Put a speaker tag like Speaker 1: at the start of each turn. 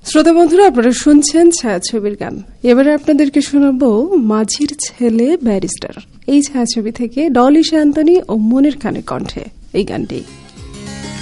Speaker 1: শ্রোতা বন্ধুরা, আপনারা শুনছেন ছায়াছবির গান। এবারে আপনাদেরকে শোনাবো মাঝির ছেলে ব্যারিস্টার। এই ছায়াছবি থেকে ডলি শান্তনী ও মনির খানের কণ্ঠে এই গানটি।